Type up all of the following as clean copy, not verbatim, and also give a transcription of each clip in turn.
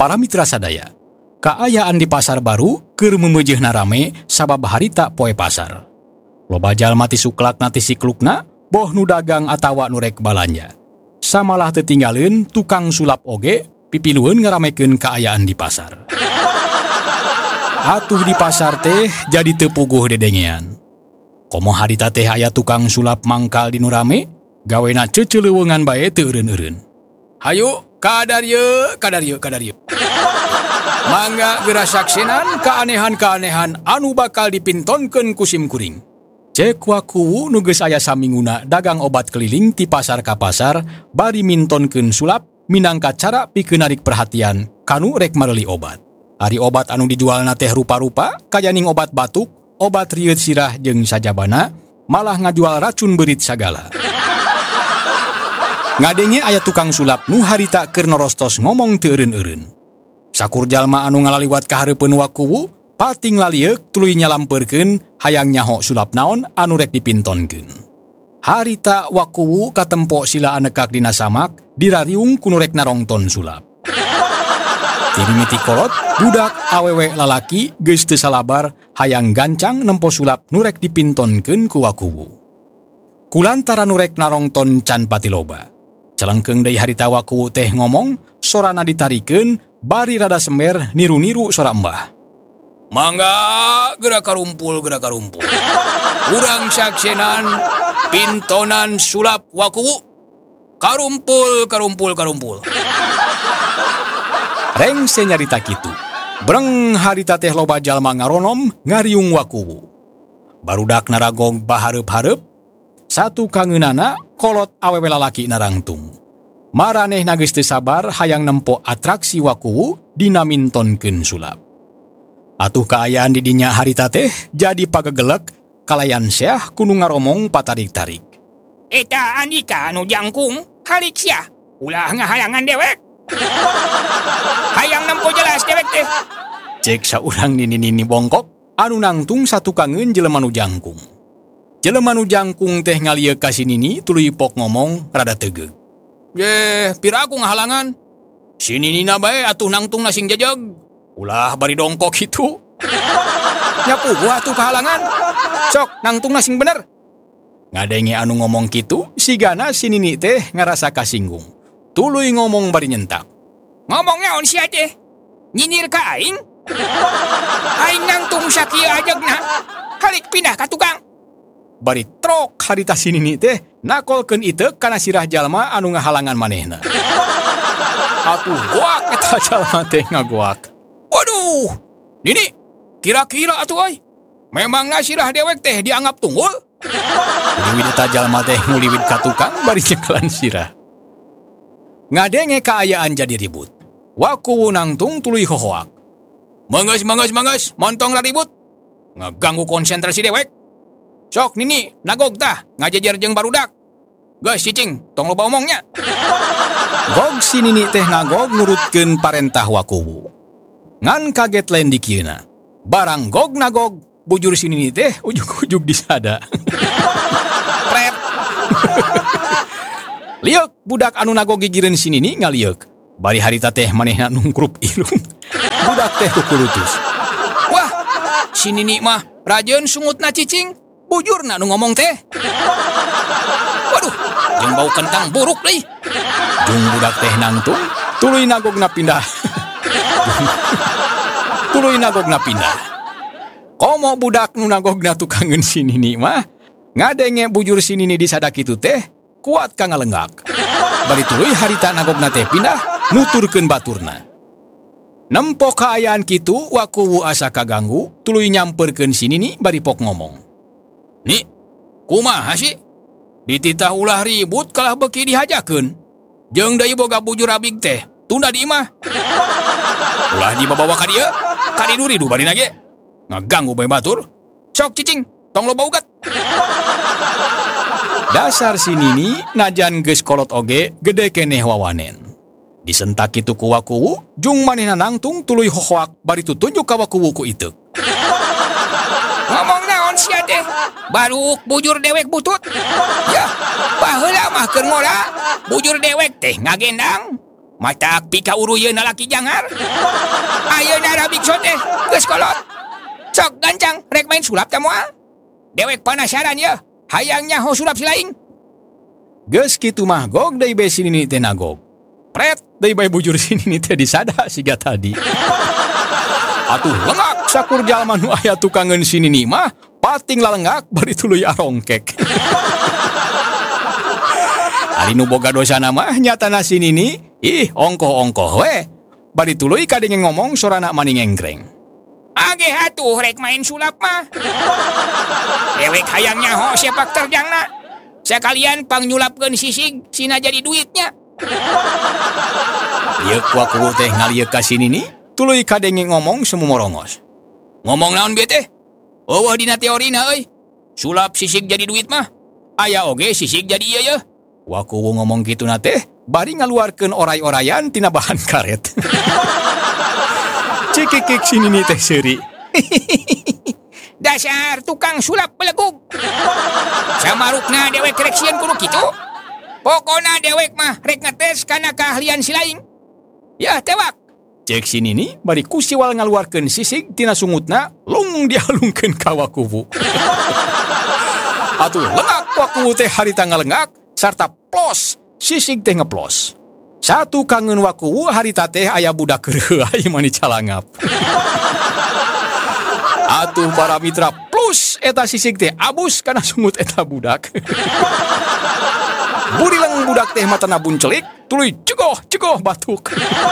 Para mitra sadaya, kaayaan di pasar baru keur meumeujeunna rame sabab harita poe pasar. Loba jalma ti suklakna ti siklukna, boh nu dagang atawa nu rek balanja. Samalah teu tinggaleun tukang sulap oge pipilueun ngaramekeun kaayaan di pasar. Atuh di pasar teh jadi teu puguh dedengean. Komo harita teh aya tukang sulap mangkal di nu rame, gawena ceuceuleuweungan bae teu eureun-eureun. Hayu, kadarieu. Mangga geura saksenan kaanehan-kaanehan anu bakal dipintonkeun ku sim kuring. Cek wakuwu nu geus aya saminguna dagang obat keliling ti pasar ka pasar bari mintonkeun sulap minangka cara pikeun narik perhatian kanu rek mareuli obat. Ari obat anu dijualna teh rupa-rupa kayaning obat batuk, obat rieut sirah jeung sajabana, malah ngajual racun beurit sagala. Ngadenge aya tukang sulap nu harita keur norostos ngomong teu eureun-eureun. Sakur jalma anu ngalaliwat ka hareupeun wakuwu, pating lalieuk tuluy nyalampeurkeun hayang nyaho sulap naon anu rek dipintonkeun. Harita wakuwu katempo sila anekak dina samak dirariung ku nu rek narongton sulap. Ti mimiti kolot, budak awewe lalaki geus teu salabar hayang gancang nempo sulap nu rek dipintonkeun ku wakuwu. Kulantaran nu rek narongton can pati loba. Celengkeung deui harita wakuwu teh ngomong, sorana ditarikeun bari rada semer niru-niru sora embah. Mangga geura karumpul. Urang saksenan pintonan sulap wakuwu. Karumpul. Rengse nyarita kitu. Breng harita teh loba jalma ngaronom ngariung wakuwu. Barudak naragog bahareup-hareup, satu kangeunana kolot awewe lalaki narangtung. Maranehna geus teu sabar hayang nempo atraksi wakuwu dina mintonkeun sulap. Atuh kaayaan di dinya harita teh jadi pagegelek kalayan Syah kudu ngaromong patarik-tarik. Eta Andika anu jangkung halik sia ulah ngahayangan dewek. Hayang nempo jelas dewek teh. Cek saurang nini bongkok anu nangtung satu kangeun jelema nu jangkung. Jelema nu jangkung teh ngalieuk ka si Nini tuluy pok ngomong rada tegeuk. Pira aku ngahalangan? Si Ninina bae atuh nangtung sing jajeg. Ulah bari dongkok itu. Nyapu gua atuh kahalangan. Sok nangtung sing bener. Ngadenge anu ngomong kitu, sigana si Nini teh ngarasa kasinggung. Tuluy ngomong bari nyentak. Ngomong naon sia teh? Nyinir ka aing? Aing nangtung sakieu ajegna. Halik pindah ka tukang. Bari trok harita si Nini teh nakolkeun iteuk kana sirah jalma anu ngahalangan manehna. Atuh goak eta jalma teh ngagoak. Waduh, Nini, kira-kira atuh euy. Memangna sirah dewek teh dianggap tunggul? Liwit eta jalma teh nguliwit ka tukang bari nyekelan sirah. Ngadenge kaayaan jadi ribut. Wakuwu nangtung tuluy hohoak. Manggas, montong ribut. Ngaganggu konsentrasi dewek. Sok Nini, nagog tah, ngajejer jeung barudak. Geus cicing, tong loba omongnya. Gog si Nini teh nagog nurutkeun parentah wakuwu. Ngan kaget lain dikieuna. Barang gog nagog, bujur si Nini teh ujug-ujug disada. Pret. Liuk budak anu nagog gigireun si Nini ngaliuk. Bari harita teh manehna nungkrup irung. Budak teh kukulutus. Wah, si Nini mah rajeun sungutna cicing. Bujurna nu ngomong teh. Waduh, jeung bau kentang buruk deui. Jeung budak teh nangtung, tuluy nagogna pindah. Komo budak nu nagogna tukangeun si Nini mah, ngadenge bujur si Nini disada kitu teh, kuat ka ngalenggak. Bari tuluy harita nagogna teh pindah, nuturkeun baturna. Nempo kaayaan kitu, wakuwu asa kaganggu, tuluy nyamperkeun si Nini bari pok ngomong. Ni, kumaha sih? Dititah ulah ribut kalah beki dihajakeun. Jeung deui boga bujur abig teh, tunda di imah. Ulah dibawa ka dieu, ka didu barina ge. Ngaganggu bae batur. Sok cicing, tong loba ugat. Dasar si Nini najan geus kolot oge gede keneh wawanen. Disentak kitu ku wakuwu, jung manehna nangtung tuluy hohoak bari tutunjuk ka wakuwu ku iteuk. Ngomong naon sia teh? Baruk bujur dewek butut. Ya, baheula mah keur ngola. Bujur dewek teh ngagendang. Matak pika uruyeun lalaki jangar. Ayeuna rabikso teh geus kolot. Sok gancang rek main sulap teh moal. Dewek penasaran ya, hayang nyaho sulap si laing. Geus kitu mah gog deui bae si Nini teh nagog. Pret deui bae bujur si Nini teh disada siga tadi. Atuh lengak sakur jalma nu aya tukangeun si Nini mah pating lalengak bari tuluy arongkek. Ari nu boga dosa mah nyatana si Nini, ih ongkoh-ongkoh we. Bari tuluy kadenge ngomong sorana maning enggreng. Age atuh rek main sulap mah. Dewek hayang nyaho sepak terjangna. Sekalian pang nyulapkeun sisig sina jadi duitnya. Ieu kuaku teh ngalieu ka si Nini, tuluy kadenge ngomong semu morongos. Ngomong naon bieu teh? Eueuh dina teorina euy. Sulap sisig jadi duit mah. Aya oge sisig jadi ieu yeuh. Waku ngomong gitu teh, bari ngaluarkeun oray-orayan tina bahan karet. Cikikik si Nini teh seuri. Dasar tukang sulap belegug. Samarukna dewek rek sieun kudu kitu. Pokona dewek mah rek ngetes kana keahlian si laing. Ya tewak. Cek si Nini bari kusiwal ngaluarkeun sisig tina sungutna, lung dialungkeun ka wakuwu. Atuh lengak wakuwu teh harita ngalengak sarta plos sisig teh ngeplos. Satu kangen wakuwu harita teh aya budak keur ai mani calangap. Atuh para mitra plus eta sisig teh abus kana sungut eta budak. Burileng budak teh matana buncelik, tuluy cegoh batuk.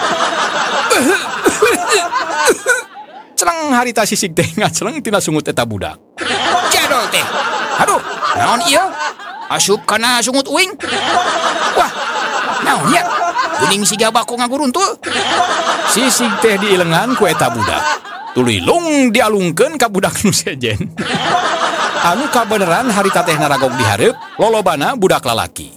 Ceneng harita sisig teh ngaceleng tina sungut eta budak. Jadol teh. Aduh, naon ieu? Asup kana sungut uing. Wah, naon ya? Geuning siga bako ngaguruntul. Sisig teh diilengan ku eta budak. Tuluy lung dialungkeun ka budak nu sejen. Anu kabeneran harita teh naragog dihareup, lolobana budak lalaki.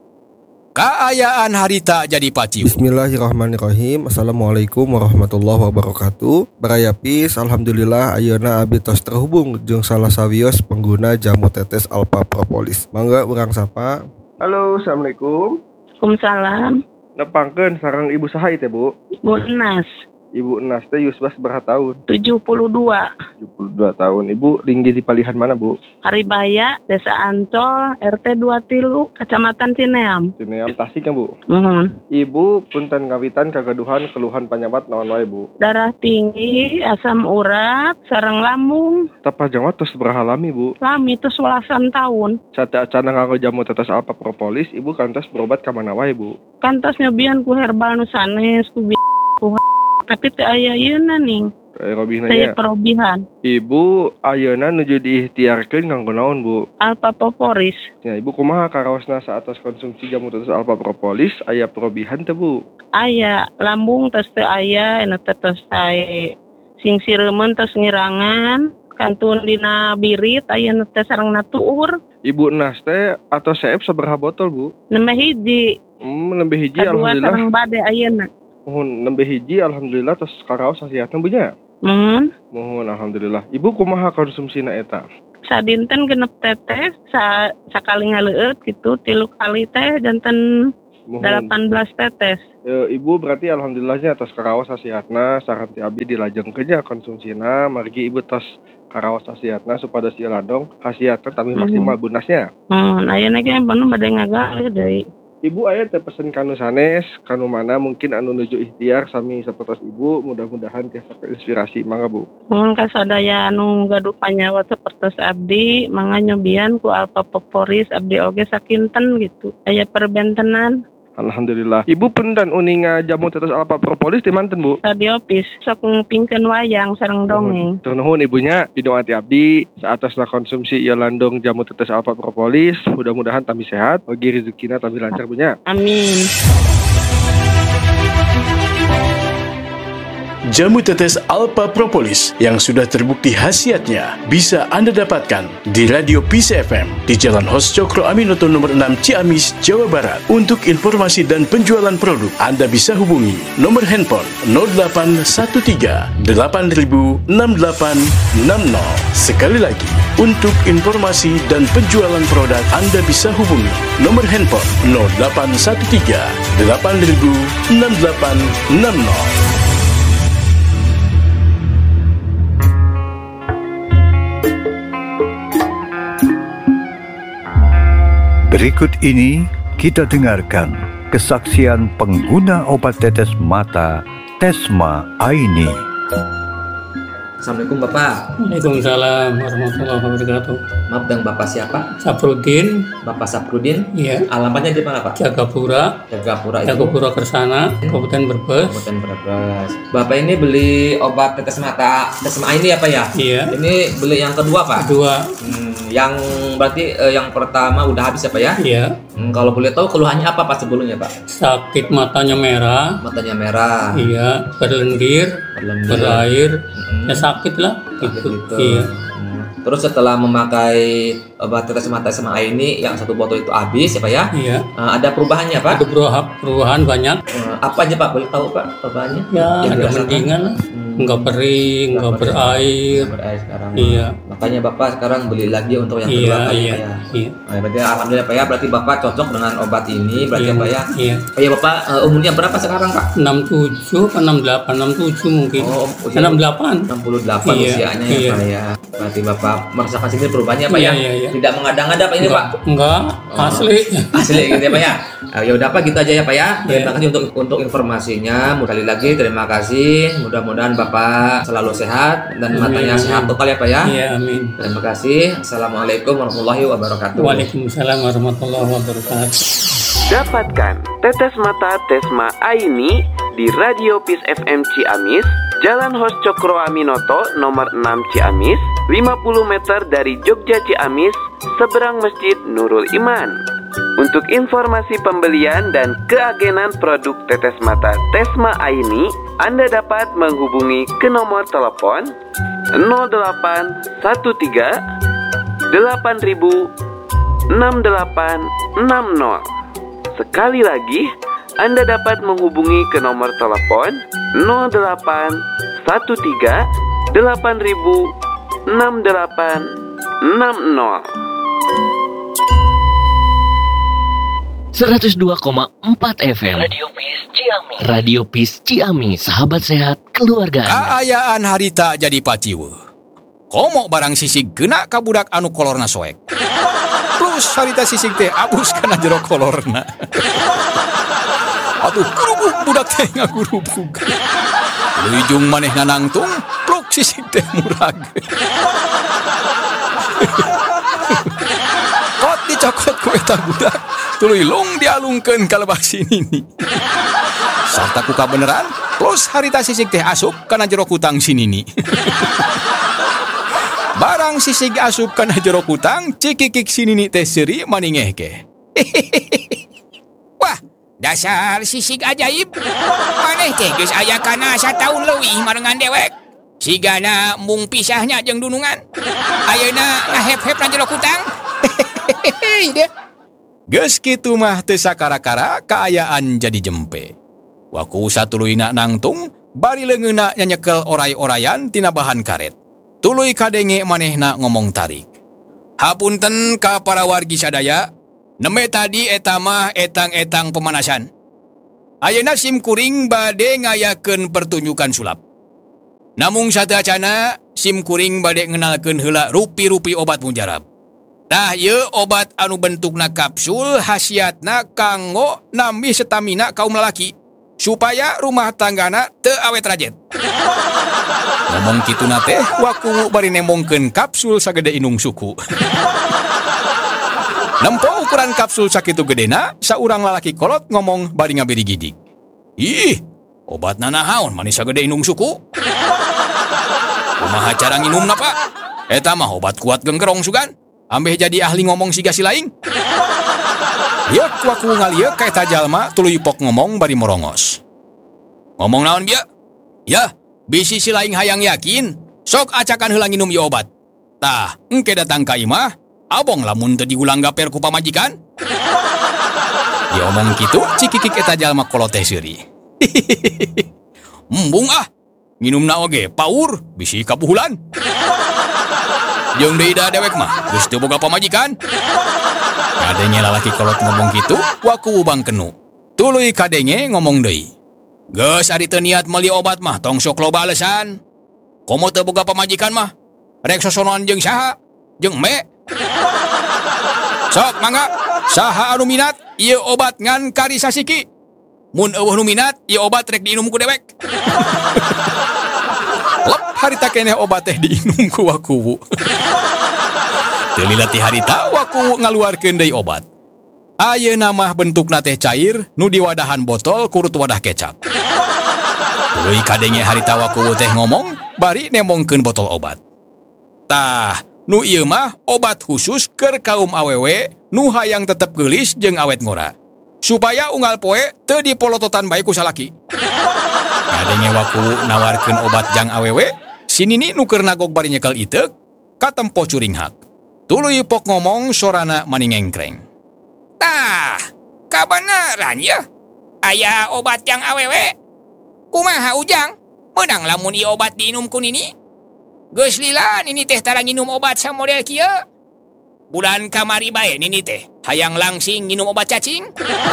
Kaayaan harita jadi paciu. Bismillahirrahmanirrahim. Assalamualaikum warahmatullahi wabarakatuh. Baraya peace. Alhamdulillah ayeuna abdi tos terhubung jeung salah sawios pengguna jamu tetes Alpha Propolis. Mangga urang sapa. Halo, assalamualaikum. Waalaikumsalam. Nepangkeun sareng ibu saha teh, Bu? Bu Enas, Ibu Enas teh yusbas berapa tahun? 72. 72 tahun. Ibu tinggi di palihan mana, Bu? Haribaya, Desa Ancol, RT 23, Kecamatan Cineam. Cineam Tasik kan, Bu? Ibu punten ngawitan kagaduhan keluhan penyebab naon wae, Bu? darah tinggi, asam urat, sareng lambung. Tapa Jawa tos beraha lami, Bu? Lami itu 11 tahun. Sate acana nganggo jamu tetes Alpha Propolis, Ibu kantos berobat ka mana wae, Bu? Kantos nyobian ku herbal nu sanes, ku tapi teu aya yeuna ning. Robihna Saya nya. perobihan. Ibu ayeuna nuju diikhtiarkeun kanggo naon, Bu? Alpha Propolis. Ya, Ibu kumaha karaosna saatos konsumsi jamu tetes Alpha Propolis aya perobihan teu, Bu? Aya lambung tos teu aya, ena teh tos sae sing sireumeuh tos ngirangan, kantun dina birit ayeuna teh sarengna tuur. Ibu Nas teh atau seep sabaraha botol, Bu? Nembe hiji, Nembe hiji kadua alhamdulillah. sareng bade ayeuna. Mohon nembe hiji alhamdulillah tos karaos hasiatna Bu nya. Mohon alhamdulillah. Ibu kumaha konsumsina eta? Sadinten genep tetes, sakali ngaleueut gitu, 3 kali teh janten Mohon. 18 tetes. Ibu berarti alhamdulillahnya atas karaos hasiatna saran ti abdi dilajengkeun nya konsumsina margi Ibu tos karaos hasiatna supados ieu ladong hasiatna tapi maksimal bunasnya. Ayeuna ge bener bade ngagalih deui. Ibu aya teh pesen kanu sanes, kanu mana mungkin anu nuju ikhtiar sami sapertos Ibu, mudah-mudahan tiasa inspirasi mangga, Bu. Mun kasadaya anu gaduh panyawa sapertos abdi, mangga nyobian ku Alpha Propolis abdi oge sakinten gitu. Aya perbentenan. Alhamdulillah. Ibu punten uninga jamu tetes Alpha Propolis di manten, Bu? Radiopis sok ngupingkeun wayang sareng dongeng. Tur nuhun ibunya, pidung ati abdi saatasna konsumsi ieu landong jamu tetes Alpha Propolis, mudah-mudahan tami sehat, bagi rezekina tami lancar bunya. Amin. jamu tetes Alpha Propolis yang sudah terbukti khasiatnya bisa Anda dapatkan di Radio Peace FM di Jalan Hos Cokro Aminoto nomor 6 Ciamis, Jawa Barat. Untuk informasi dan penjualan produk, Anda bisa hubungi nomor handphone 0813 8000 6860. Sekali lagi, untuk informasi dan penjualan produk, Anda bisa hubungi nomor handphone 0813 8000 6860. Berikut ini kita dengarkan kesaksian pengguna obat tetes mata Tesma Aini. Assalamualaikum Bapak. Waalaikumsalam warahmatullahi wabarakatuh. Maaf, dengan Bapak siapa? Saprudin. Bapak Saprudin? Iya. Alamatnya di mana Pak? Jagapura. Jagapura itu? Jagapura Kersana, Kabupaten Brebes. Kabupaten Brebes. Bapak ini beli obat tetes mata Tesma ini apa ya? Iya. Ini beli yang kedua Pak? Kedua. Yang berarti yang pertama udah habis apa ya? Iya. Kalau boleh tahu keluhannya apa Pak sebelumnya Pak? Sakit matanya merah. Matanya merah. Iya. Berlendir. Berair. Ya sakit lah. Gitu. Iya. Terus setelah memakai obat tetes mata Tesma ini yang satu botol itu habis ya Pak ya? Iya. Ada perubahannya Pak? Ada perubahan banyak. Apa aja Pak? Boleh tahu Pak perubahannya? Ya, ada mendingan lah. Enggak kering, enggak berair. Sekarang. Iya. Makanya Bapak sekarang beli lagi untuk yang kedua kali iya, Pak ya. Iya. Nah, berarti alhamdulillah Pak ya, berarti Bapak cocok dengan obat ini berarti Iya, Pak ya. Iya. Oh ya Bapak, umurnya berapa sekarang Pak? 67 atau 68, 67 mungkin. Oh, 68. 68 Iya, usianya ya iya. Pak ya. Berarti Bapak merasakan sendiri perubahannya Pak Iya, ya. iya, iya. Tidak mengada-ngada Pak ini Pak. Enggak, asli. Asli gitu ya Pak ya. Ya udah Pak, gitu aja ya Pak ya. Terima Iya. kasih untuk informasinya. Sekali lagi terima kasih. Mudah-mudahan Bapak selalu sehat dan matanya Amin. sehat total ya Pak ya. Iya, amin. Terima kasih. Assalamualaikum warahmatullahi wabarakatuh. Waalaikumsalam warahmatullahi wabarakatuh. Dapatkan tetes mata Tesma Aini di Radio Peace FM Ciamis, Jalan Hos Cokro Aminoto nomor 6 Ciamis, 50 meter dari Jogja Ciamis, seberang Masjid Nurul Iman. Untuk informasi pembelian dan keagenan produk tetes mata Tesma Aini, Anda dapat menghubungi ke nomor telepon 0813 8000 6860. Sekali lagi, Anda dapat menghubungi ke nomor telepon 0813 8000 6860. 102,4 FM Radio Peace Ciamis, sahabat sehat keluarga Anda. Kaayaan harita jadi paciwe. Komok barang sisig kena ka budak anu kolorna soek. Terus harita sisig teh abus kana jero kolorna. Atuh gerubuk budak teh ngagurubuk. Lujung maneh nganangtung, pluk sisig teh murag. Kot dicokot ku eta budak, tuluy long dialungkeun ka lebah sinini. Sarta ku kabeneran, plus harita sisig teh asup kana jero kutang sinini. Barang sisig asup kana jero kutang, cikikik sinini teh seuri maningeh ke. Wah, dasar sisig ajaib. Maneh teh geus aya kana sataun leuwih marengan dewek. Sigana mung pisahnya jeung dunungan. Ayeuna ngahep-hep na jero kutang. Geus kitu mah teu sakara-kara kaayaan jadi jempe. Waku satuluyna nangtung, bari leungeunna nyanyekel oray-orayan tina bahan karet. Tuluy kadenge manehna ngomong tarik. Hapunten ka para wargi sadaya, neme tadi eta mah etang-etang pemanasan. Ayeuna sim kuring bade ngayakeun pertunjukan sulap. Namung sateuacana sim kuring bade ngenalkeun heula rupi-rupi obat mujarab. Tah ieu obat anu bentukna kapsul khasiatna kanggo nambih stamina kaum lalaki supaya rumah tanggana teu awet rajet. Ngomong kituna teh waku bari nembongkeun kapsul sagede inung suku. Nempo ukuran kapsul sakitu gedena, saurang lalaki kolot ngomong bari ngabiri gidik. Ih, obatna nahaon manis sagede inung suku? Kumaha cara nginumna Pak? Eta mah obat kuat genggerong sugan. Ambeh jadi ahli ngomong siga si laing. Yeuk waku ngalieu ka eta jalma tuluy pok ngomong bari morongos. Ngomong naon bieu? Ya, Bisi si laing hayang yakin, sok acakan heula nginum ieu obat. Tah, engke datang ka imah, abong lamun teu diulang gaper ku pamajikan. Dia omong kitu, cikikik eta jalma kolot teh seuri. Embung ah, nginumna oge paur, bisi kabuhulan. Jeung deui da dewek mah, geus teu boga pamajikan. Kadenge lalaki kolot ngomong kitu, waku ubang kenu. Tuluy kadenge ngomong deui. Geus ari teu niat meuli obat mah, tong sok loba alesan. Komo teu boga pamajikan mah, rek sosonoan jeung saha? Jeung me. Sok mangga, saha anu minat ieu obat ngan kari sasiki. Mun eueuh nu minat ieu obat rek diinum ku dewek. Lep harita keneh obat teh diinum ku wakuwu. Teu lila ti harita wakuwu ngaluarkeun deui obat. Ayeuna mah bentukna teh cair nu diwadahan botol kurut wadah kecap. Tuluy kadenge harita wakuwu teh ngomong bari nemongkeun botol obat. Tah, nu ieu mah obat khusus keur kaum awewe nu hayang tetep geulis jeung awet ngora. Supaya unggal poe teu dipolototan bae ku salaki. Kadenge wakuwu nawarkeun obat jang awewe, si Nini nu keur nagog bari nyekel iteuk, katempo curinghak. Tuluy pok ngomong sorana maningengkreng. Tah, kabeneran ya? Aya obat jang awewe? Kumaha ujang? Menang lamun ieu obat diinum ku Nini? Geus lila Nini teh tara nginum obat samodel kieu. Bulan kamari bae Nini teh hayang langsing nginum obat cacing.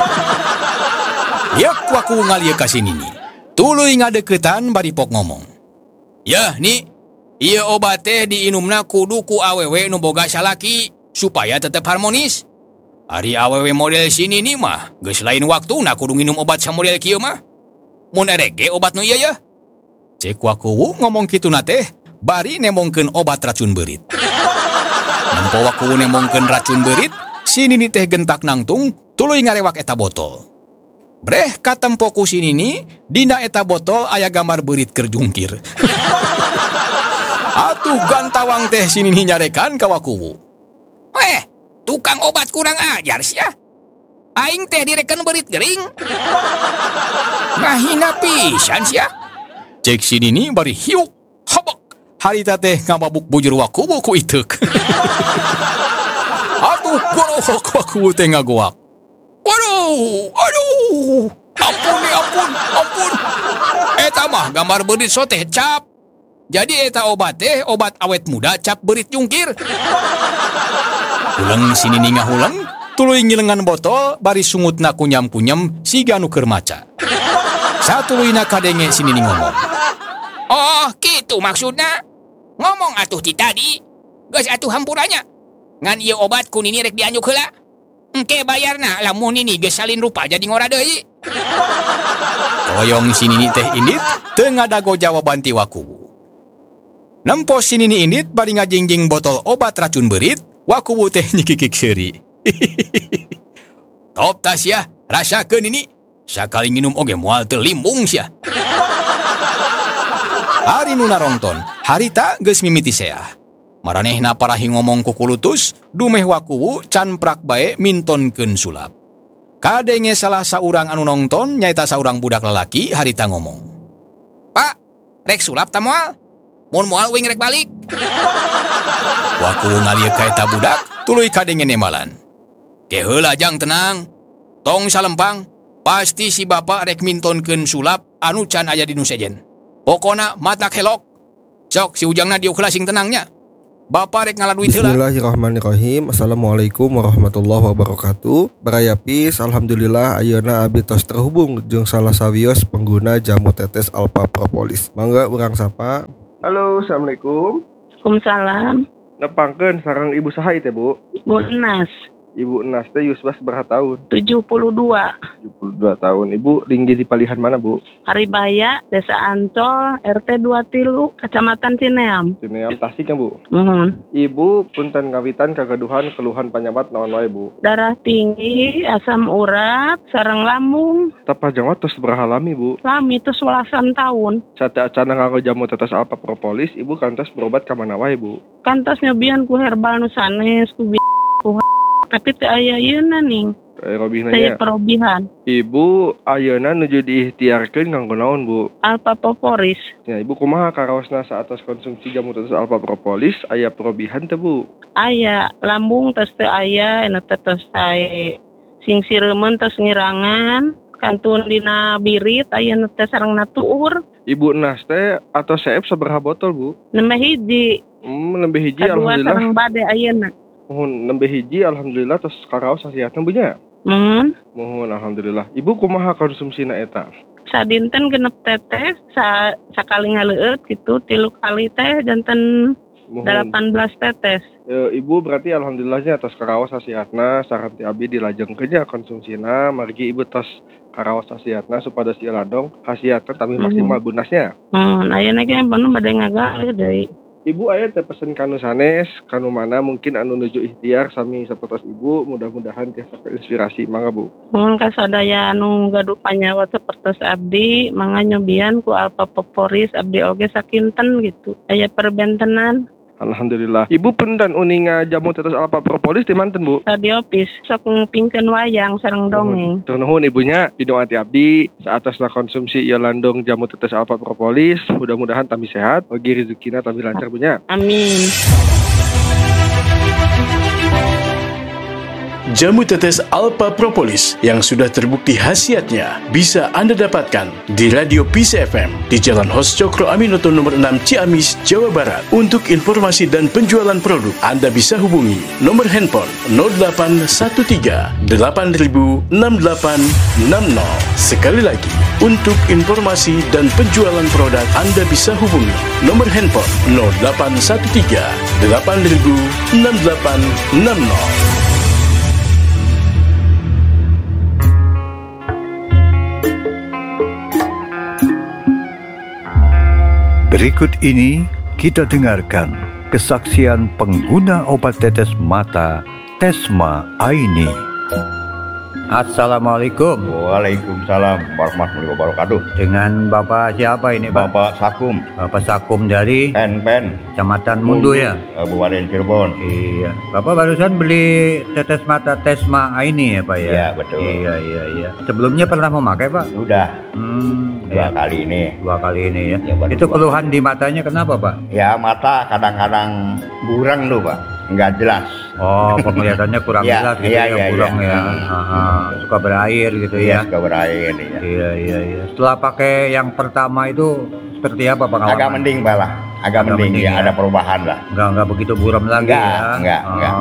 Yak waku ngalieu ka si Nini. Tuluy ngadeuketan bari pok ngomong. Yah Ni, ieu obat teh diinumna kudu ku awewe nu boga salaki supaya tetep harmonis. Ari awewe model si Nini mah geus lain waktuna kudu nginum obat samodel kieu mah. Mun erek ge obat nu ieu yeuh. Cek wakuwu ngomong kituna teh bari nemongkeun obat racun beurit. Nempo wakuwu nemongkeun racun beurit, si Nini teh gentak nangtung tuluy ngarewak eta botol. Breh katempo ku si Nini, dina eta botol aya gambar beurit keur jungkir. Atuh gantawang teh si Nini nyarekan ka wakuwu. Weh, tukang obat kurang ajar sia. Aing teh direken beurit gering. Ngahina pisan sia. Cek si Nini bari hiuk, habak. Harita teh ngababuk bujur wakuwu ku iteuk. Atuh gorohok wakuwu teh ngagoak. Waduh, aduh, ampun. Eta mah gambar beurit so teh cap. Jadi eta obat teh obat awet muda cap beurit jungkir. Ulang si Nini ngahulang, tuluy ngilengan botol bari sungutna kunyam-kunyam siga nu keur maca. Satuluyna kadenge si Nini ngomong. Oh, kitu maksudna. Ngomong atuh ti tadi. Geus atuh hampurannya. Ngan ieu obat ku Nini rek dianyuk heula. Engke bayarna lamun Nini geus salin rupa jadi ngora deui. Koyong si Nini teh indit teu ngadago jawaban ti wakuwu. Nempo si Nini indit bari ngajingjing botol obat racun beurit, wakuwu teh nyikikik seuri. Top tas ya, rasakeun Nini. Sakali nginum oge moal teu limbung sia. Ari nu narongton, harita geus mimiti seah. Maranehna parahi ngomong ku kulutus, dumeh wakuwu can prak bae mintonkeun sulap. Kadenge salah saurang anu nongton nyaeta saurang budak lalaki harita ngomong. Pak, rek sulap ta moal? Mun moal wing rek balik. Wakuwu ngalieu ka eta budak, tuluy kadenge nemalan. Ke heula jang tenang. Tong salempang, pasti si bapak rek mintonkeun sulap anu can aya di nu sejen. Pokona matak helok. Sok si ujangna diuk heula sing tenangnya. Bapak rek ngaladuit heula. Bismillahirrahmanirrahim. Assalamualaikum warahmatullahi wabarakatuh. Barayapis, alhamdulillah ayeuna abdi tos terhubung jeung salah sawios pengguna jamu tetes Alpha Propolis. Mangga urang sapa. Halo, assalamualaikum. Waalaikumsalam. Nepangkeun sareng ibu saha teh, Bu? Bu Enas, Ibu Enas teh yuswa sabaraha tahun? 72. 72 tahun. Ibu tinggi di palihan mana, Bu? Haribaya, Desa Ancol, RT 23, Kecamatan Cineam. Cineam Tasik ya, Bu? Ibu punten ngawitan kagaduhan keluhan panyamat naon wae, Bu? darah tinggi, asam urat, sareng lambung. Tapajang tos sabaraha lami, Bu? Lami itu 11 tahun. Sate acana nganggo jamu tetes Alpha Propolis, Ibu kantos berobat ka mana wae, Bu? Kantos nyobian ku herbal nu sanes, ku tapi teu aya ieuna ning. Robih Saya nanya. perobihan. Ibu ayeuna nuju diikhtiarkeun kanggo naon, Bu? Alpha Propolis. Ya, Ibu kumaha karaosna saatos konsumsi jamu tetes alpha propolis aya perobihan teu, Bu? Aya lambung tos teu aya, anu tos sae sing siremen tos ngirangan, kantun dina birit aya nu teh sarengna tuur. Ibu Nas teh atau CF sabaraha botol, Bu? Nembeh hiji. Nembeh hiji Kadua alhamdulillah. sareng bade ayeuna. Mohon nembeh hiji alhamdulillah tos karaos hasiatna Bu nya. Mohon alhamdulillah. Ibu kumaha konsumsina eta? Sadinten genep tetes, sakali ngaleueut gitu, 3 kali teh janten 18 tetes. Ibu berarti alhamdulillahnya atas karaos hasiatna saran ti abdi dilajengkeun nya konsumsina margi ibu tos karaos hasiatna supados ieu ladong hasiatna tapi maksimal gunasnya. Ayeuna ge bener bade ngagawe deui. Ibu aya teh pesen kanu sanes, kanu mana mungkin anu nuju ikhtiar sami sapertos ibu, mudah-mudahan tiasa inspirasi mangga Bu. Mun kasadaya anu gaduh panyawa sapertos abdi, mangga nyobian ku Alpha Propolis abdi oge sakinten gitu. Aya perbentenan. Alhamdulillah. Ibu pendan uninga jamu tetes alpha propolis di manten, Bu? Radiopis sok ngupingkeun wayang sareng dongeng. Nuhun ibunya, pidung ati abdi saatosna konsumsi ieu landung jamu tetes alpha propolis, mudah-mudahan tambi sehat, bagi rezekina tambi lancar bunya. Amin. Jamu tetes alpha propolis yang sudah terbukti khasiatnya bisa Anda dapatkan di Radio Peace FM di Jalan Hos Cokro Aminoto nomor 6 Ciamis, Jawa Barat. Untuk informasi dan penjualan produk, Anda bisa hubungi nomor handphone 0813 8000 6860. Sekali lagi, untuk informasi dan penjualan produk, Anda bisa hubungi nomor handphone 0813 8000 6860. Berikut ini kita dengarkan kesaksian pengguna obat tetes mata Tesma Aini. Assalamualaikum. Waalaikumsalam warahmatullahi wabarakatuh. Dengan Bapak siapa ini, Pak? Bapak Sakum. Bapak Sakum dari Pen. Kecamatan Mundu ya? Kabupaten Cirebon. Iya. Bapak barusan beli tetes mata Tesma Aini ya, Pak ya? Iya, betul. Iya. Sebelumnya pernah memakai, Pak? Udah. Dua kali ini. Dua kali ini ya. Ya, itu keluhan di matanya kenapa, Pak? Ya, mata kadang-kadang burang tuh, Pak. Nggak jelas. Oh, penglihatannya kurang jelas gitu ya, kurang ya. Suka berair gitu ya. Suka berair ya. Iya. Setelah pakai yang pertama itu seperti apa pengalaman? Agak mending, Pak lah. Agak mending ya, ada perubahan lah. Enggak begitu buram lagi ya. Enggak.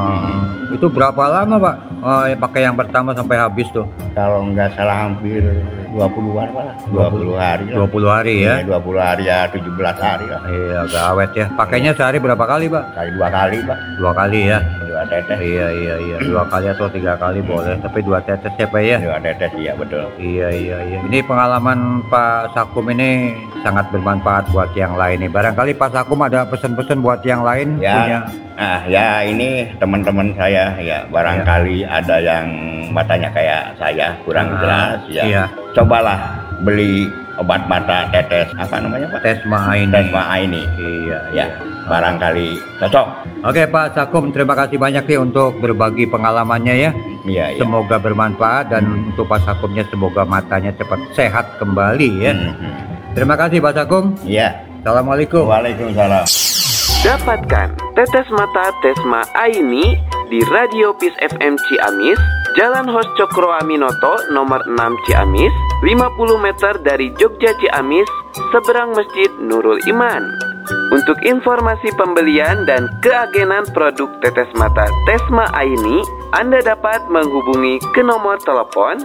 Itu berapa lama, Pak? Pakai yang pertama sampai habis tuh? Kalau nggak salah hampir 20-an, Pak lah. 20 hari lah. 20 hari ya? 20 hari ya, 17 hari lah. Iya, agak awet ya. Pakainya sehari berapa kali, Pak? Kali 2 kali, Pak. 2 kali ya? 2 tetes. Iya. 2 kali atau 3 kali boleh. Tapi 2 tetes ya, Pak ya? 2 tetes, iya betul. Iya. Ini pengalaman Pak Sakum ini sangat bermanfaat buat yang lain nih. Barangkali Pak Sakum ada pesan-pesan buat yang lain ya, punya. Ya ini teman-teman saya ya barangkali ada yang matanya kayak saya kurang jelas ya. Iya. Cobalah beli obat mata tetes apa namanya, Pak? Tesma Aini. Tesma Aini. Iya. Barangkali cocok. Oke Pak Sakum, terima kasih banyak nih untuk berbagi pengalamannya ya. Iya. Semoga bermanfaat dan untuk Pak Sakumnya semoga matanya cepat sehat kembali ya. Terima kasih Pak Sakum. Iya. Assalamualaikum. Waalaikumsalam. Dapatkan tetes mata Tesma Aini di Radio Peace FM Ciamis, Jalan Hos Cokro Aminoto nomor 6 Ciamis, 50 meter dari Jogja Ciamis, seberang Masjid Nurul Iman. Untuk informasi pembelian dan keagenan produk tetes mata Tesma Aini, Anda dapat menghubungi ke nomor telepon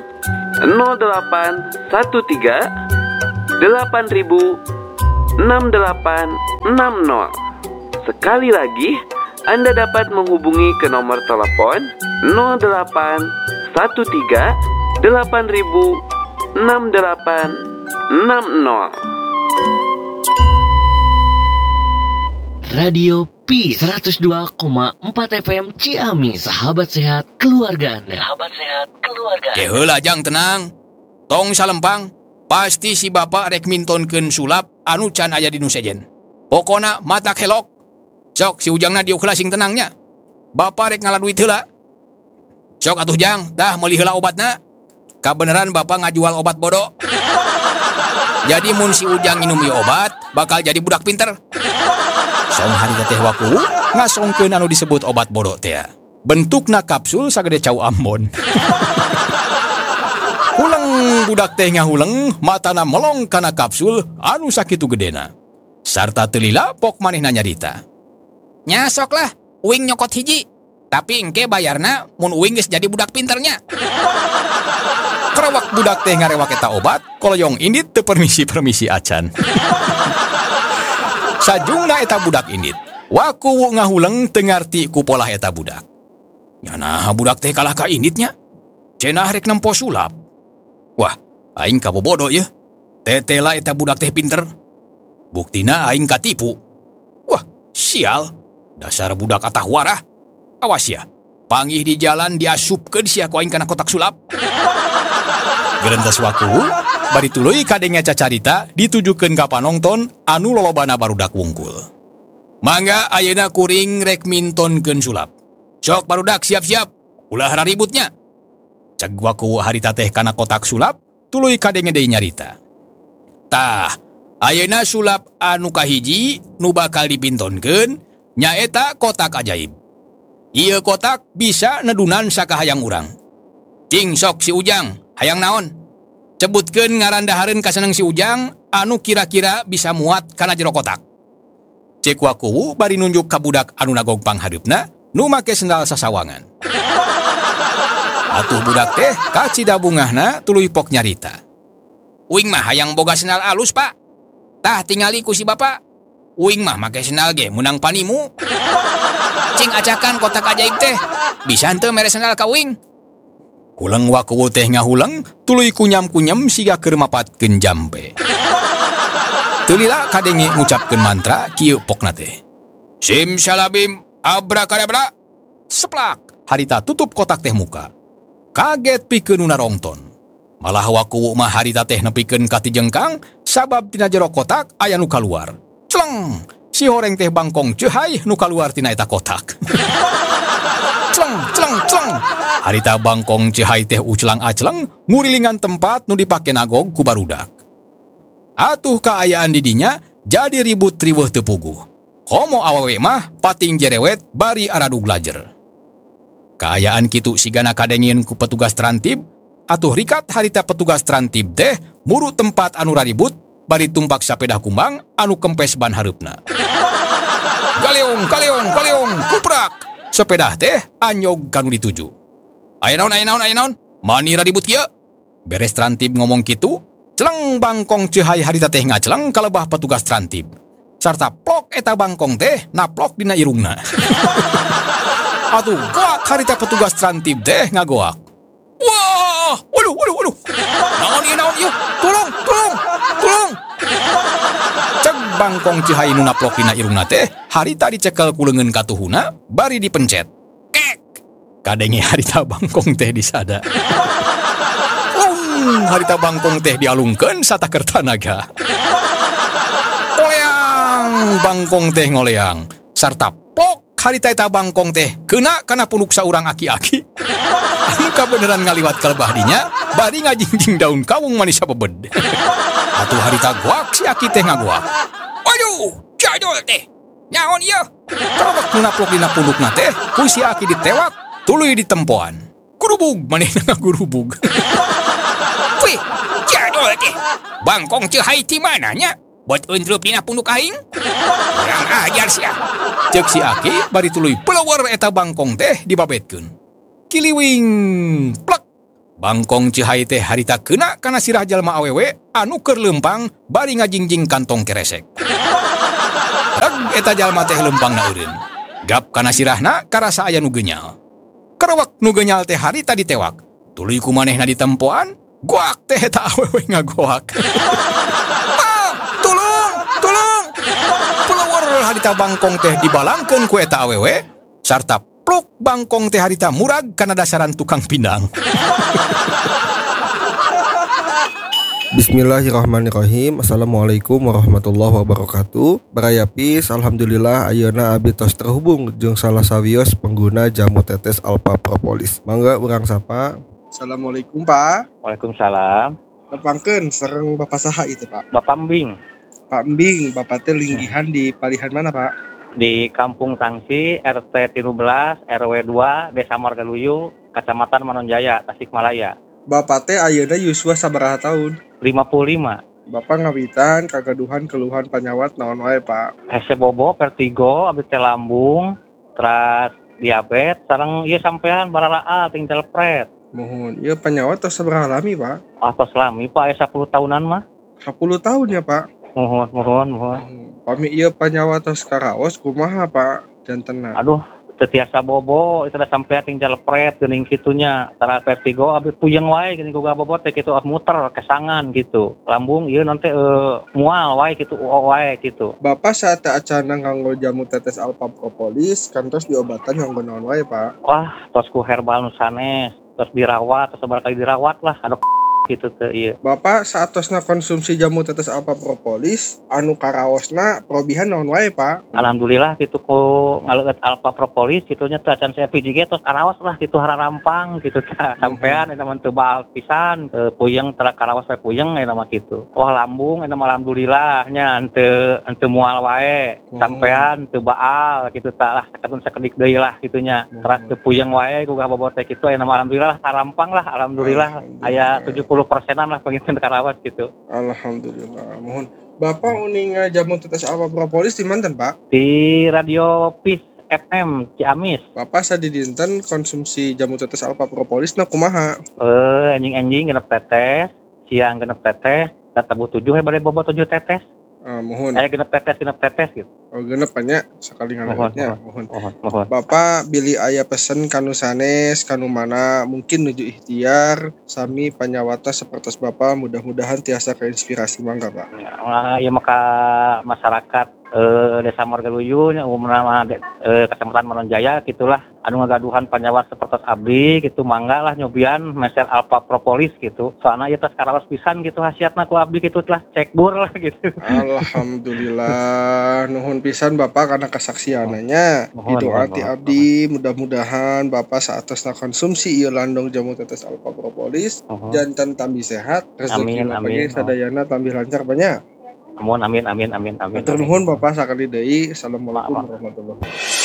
0813 8000 6860. Sekali lagi, Anda dapat menghubungi ke nomor telepon 0813 8000 6860. Radio Peace 102,4 FM Ciamis, sahabat sehat keluarga Anda. Heula jang tenang. Tong salempang, pasti si bapak rek mintonkeun sulap anu can aya di nu sejen. Pokona mata kelok. Sok si ujangna diukhla sing tenangnya. Bapak rek ngaladuit heula. Sok atuh Jang, dah meuli heula obatna. Kabeneran Bapak ngajual obat bodoh. Jadi mun si Ujang minum ieu obat, bakal jadi budak pinter. Song harita teh waku ngasongkeun anu disebut obat bodoh teh. Bentukna kapsul sagede cau Ambon. Hulang budak teh ngahuleng, matana melong kana kapsul anu sakitu gedena. Sarta teu lila pok manehna nyarita. Nya sok lah, uing nyokot hiji. Tapi engke bayarna mun uing geus jadi budak pinternya. Kerawak budak teh ngarewak eta obat, koloyong indit teu permisi acan. Sajungna eta budak indit, waku ngahuleng teu ngarti ku polah eta budak. Nyana budak teh kalah ka inditnya. Cenah rek nempo sulap. Wah, aing kabobodo ye. Tetela eta budak teh pinter. Buktina aing katipu. Wah, sial. Dasar budak atah warah. Awas ya, panggih di jalan diasupkeun sia ku aing kana kotak sulap. Gerentas waku, bari tuluy kadenge cacarita ditujukeun ka panongton anu lolobana barudak wungkul. Mangga ayeuna kuring rek mintonkeun sulap. Sok barudak siap-siap, ulah ributnya. Ceg waku harita teh kana kotak sulap, tuluy kadenge deui nyarita. Tah, ayeuna sulap anu kahiji nu bakal dipintonkeun nyaeta kotak ajaib. Ieu kotak bisa nedunan sakahayang urang. Cing sok si Ujang, hayang naon? Cebutkeun ngaran dahareun kaseneng si Ujang anu kira-kira bisa muat kana jero kotak. Cek waku bari nunjuk ka budak anu nagog panghareupna nu make sendal sasawangan. Atuh budak teh kacida bungahna tuluy pok nyarita. Uing mah hayang boga sendal alus, Pak. Tah tingali ku si Bapak. Uing mah make sendal ge munang panimu. Cing acakan kotak ajaib teh. Bisa henteu mere sendal ka uing. Huleng waku teh ngahuleng tuluy kunyam-kunyam siga keur mapatkeun jambe. Teu lila kadenge ngucapkeun mantra kieu pokna teh. Simsalabim abrakadabra. Seplak harita tutup kotak teh muka. Kaget pikeun nu narongton. Malah waku mah harita teh nepikeun ka ti jengkang sabab tina jero kotak aya nu kaluar. Cleng, si horeng teh bangkong ceuhay nu kaluar tina eta kotak. Cleng, cleng, cleng. Harita bangkong ceuhay teh uclang acleng ngurilingan tempat nu dipake nagog ku barudak. Atuh kaayaan di dinya jadi ribut riweuh teu puguh. Komo awewe mah pating jerewet bari aradug lajer. Kaayaan kitu sigana kadengieun ku petugas trantib, atuh rikat harita petugas trantib teh muru tempat anu raribut bari tumpak sapeda kumbang anu kempes ban hareupna. Galeong, galeong, galeong, kuprak. Sepeda teh anyog kanu dituju. Aya naon, mani raribut kieu? Beres trantib ngomong kitu, celeng bangkong ceuhay harita teh ngaceleng kalebah petugas trantib. Sarta plok eta bangkong teh naplok dina irungna. Atuh goak harita petugas trantib teh ngagoak. Wah, waduh. Naon ieu? Tolong. Ceg bangkong ceuhay nu naplok dina irungna teh harita dicekel ku leungeun katuhuna bari dipencet. Kek. Kadenge harita bangkong teh disada. Harita bangkong teh dialungkeun sataker tanaga. Ngoleang bangkong teh ngoleang. Sarta plok harita eta bangkong teh keuna kana punuk saurang aki-aki. Anu kabeneran ngaliwat kalebah dinya bari ngajingjing daun kawung manis sabebed. Atuh harita goak si aki teh ngagoak. Waduh, jadol teh. Nyaon ieu? Karobak nu naplok dina pundukna teh ku si aki ditewak tuluy ditempoan. Gurubug manehna ngagurubug. Wih, jadol teh. Bangkong ceuhay ti mananya? Buat undrup dina punduk aing? Kurang ajar sia. Cek si aki bari tuluy pelawar eta bangkong teh dibabetkeun. Kiliwing, plek. Bangkong ceuhay teh harita keuna kana sirah jalma awewe anu keur leumpang bari ngajingjing kantong keresek. Reg eta jalma teh leumpangna eureun. Gap kana sirahna karasa aya nu genyal. Kerewek nu genyal teh harita ditewak. Tuluy ku manehna ditempoan, goak teh eta awewe ngagoak. Tolong. Pelawar harita bangkong teh dibalangkeun ku eta awewe sarta pluk bangkong teh harita murag kana dasaran tukang pindang. Bismillahirrahmanirrahim. Assalamualaikum warahmatullahi wabarakatuh. Barayapis, alhamdulillah ayeuna abi tos terhubung jeung salah sawios pengguna jamu tetes Alpha Propolis. Mangga urang sapa. Assalamualaikum Pak. Waalaikumsalam. Nepangkeun sareng Bapak saha itu Pak? Bapak Mbing. Pak Mbing, Bapak teh linggihan di palihan mana Pak? Di Kampung Tangsi, RT 13, RW 2, Desa Margaluyu, Kecamatan Manonjaya, Tasikmalaya. Bapak teh ayeuna yuswa sabaraha tahun? 55. Bapak ngawitan kagaduhan keluhan panyawat naon wae Pak? Hese bobo, vertigo, abis teh lambung, terus diabetes, sareng ieu sampean baralaa tinggal pret. Mohon, ieu panyawat tos sabaraha lami Pak? Atos lami Pak, 10 tahunan mah. 10 tahun ya Pak? Mohon. Pami ieu panyawat tos karaos kumaha Pak? Jantenna. Aduh, tetiasa bobo, itu udah sampai tinggal pret geuning kitunya. Tara vertigo abis puyeng wae geuning boga bobot teh kitu muter kesangan gitu. Lambung ieu nanti mual wae kitu wae gitu. Bapak saat acana nganggo jamu tetes Alpha Propolis kantos diobatan nganggo naon wae Pak? Wah, tos ku herbal nu sanes, tos dirawat, tos sabar kali dirawat lah. Aduh gitu teh ieu. Bapak saat tosna konsumsi jamu tetes Alpha Propolis anu karaosna probihan naon wae Pak? Alhamdulillah gitu ku ngaleueut Alpha Propolis kitunya teh acan saya PJG tos karaos lah gitu harampang gitu teh. Sampean eta mah teu baal pisan, puyeng tara karaos we puyeng eta mah kitu. Wah lambung eta mah alhamdulillah nya henteu mual wae. Sampean teu baal kitu tah lah saketun sakedik deui lah kitunya. Teras teu puyeng wae ku bobot teh kitu eta mah alhamdulillah harampang lah alhamdulillah aya 70%-an lah pengen karawas gitu. Alhamdulillah. Mohon Bapak uning jamu tetes Alpha Propolis di manten Pak? Di Radio Peace FM Ciamis. Bapak sadidinten konsumsi jamu tetes Alpha Propolis na kumaha? Anjing genep tetes, siang genep tetes, tabu 7 bade bobot 7 tetes. Mohon. Genep tetes gitu. Oh genep nya sekali ngaleutnya. Mohon. Bapak bilih aya pesen kanu sanes kanu mana mungkin nuju ikhtiar sami panyawata sapertos Bapak mudah-mudahan tiasa keinspirasi mangga Pak. Ya maka masyarakat Desa Margaluyu umumna Kecamatan Manonjaya gitulah anu ngagaduhan panyawat sapertos abdi gitu mangga lah nyobian meser Alpha Propolis gitu. Soalna ieu tos karaos pisan gitu hasiatna ku abdi gitu lah cek bur lah gitu. Alhamdulillah nuhun pisan Bapak karena kesaksiananya. Didoati abdi mudah-mudahan Bapak saatosna konsumsi ieu landong jamu tetes Alpha Propolis janten tambi sehat rezeki bagi sadayana tambi lancar banyak. Amin. Matur nuhun Bapak sakali deui. Assalamualaikum warahmatullahi wabarakatuh.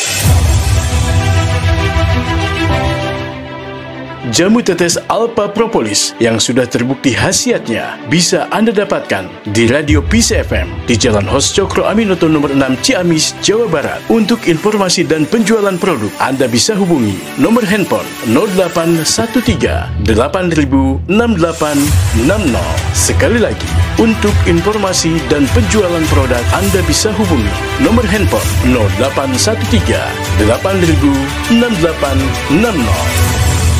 Jamu tetes Alpha Propolis yang sudah terbukti khasiatnya bisa Anda dapatkan di Radio Peace FM di Jalan Hos Cokro Aminoto nomor 6 Ciamis, Jawa Barat. Untuk informasi dan penjualan produk, Anda bisa hubungi nomor handphone 0813 8000 6860. Sekali lagi, untuk informasi dan penjualan produk, Anda bisa hubungi nomor handphone 0813 8000 6860.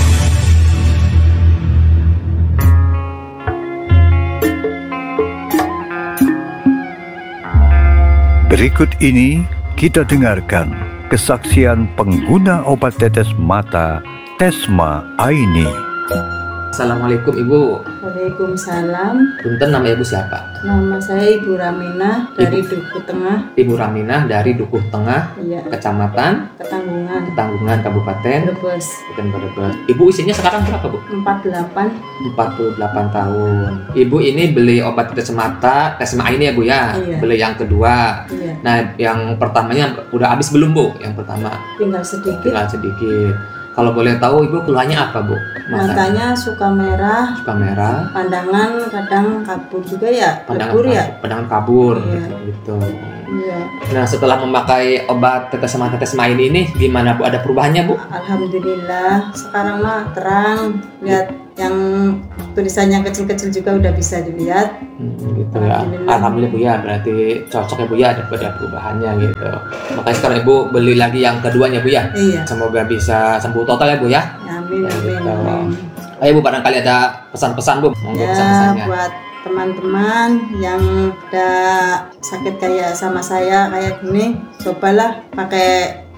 Berikut ini kita dengarkan kesaksian pengguna obat tetes mata Tesma Aini. Assalamualaikum Ibu. Waalaikumsalam. Punten, nama Ibu siapa? Nama saya Ibu Raminah dari Dukuh Tengah. Ibu Raminah dari Dukuh Tengah, iya. Kecamatan Ketanggungan, Kabupaten Brebes. Ibu usianya sekarang berapa Bu? 48 tahun. Ibu ini beli obat tetes mata Tesma ini ya Bu ya? Iya. Beli yang kedua. Iya. Nah yang pertamanya udah habis belum Bu? Yang pertama? Tinggal sedikit. Kalau boleh tahu Ibu keluhannya apa Bu? Matanya suka merah. Pandangan kadang kabur juga ya. Pandangan kabur. Iya. Gitu. Iya. Nah setelah memakai obat tetes mata Tesma ini gimana Bu? Ada perubahannya Bu? Alhamdulillah. Sekarang mah terang. Lihat yang tulisannya kecil-kecil juga udah bisa dilihat. Gitu ya. Alhamdulillah Bu ya. Berarti cocok ya Bu ya, ada perubahannya gitu. Makanya sekarang Ibu beli lagi yang keduanya Bu ya. Iya. Semoga bisa sembuh total ya Bu ya. Amin. Ayo Bu, barangkali ada pesan-pesan Bu. Monggo pesan-pesannya. Buat teman-teman yang ada sakit kayak sama saya kayak gini, cobalah pakai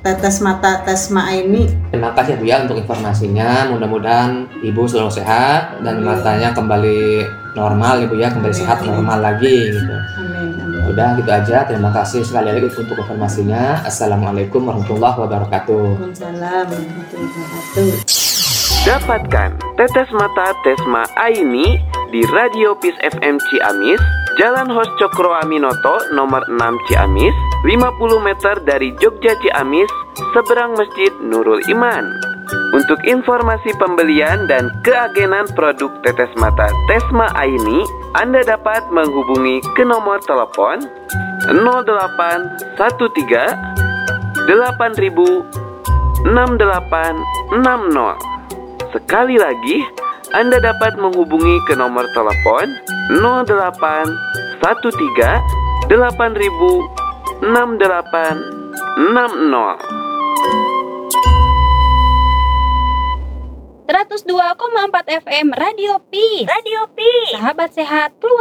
Tetes Mata Tesma Aini. Terima kasih Bu ya untuk informasinya. Mudah-mudahan Ibu selalu sehat dan matanya kembali normal Ibu ya, kembali sehat normal lagi gitu. Amin. Udah gitu aja. Terima kasih sekali lagi untuk informasinya. Assalamualaikum warahmatullahi wabarakatuh. Waalaikumsalam warahmatullahi wabarakatuh. Dapatkan Tetes Mata Tesma Aini di Radio Peace FM Ciamis, Jalan Hos Cokro Aminoto nomor 6 Ciamis, 50 meter dari Jogja Ciamis, seberang Masjid Nurul Iman. Untuk informasi pembelian dan keagenan produk Tetes Mata Tesma Aini, Anda dapat menghubungi ke nomor telepon 0813 8000 6860. Sekali lagi, Anda dapat menghubungi ke nomor telepon 0813 8000 6860. 102,4 FM Radio Peace. Sahabat sehat keluar.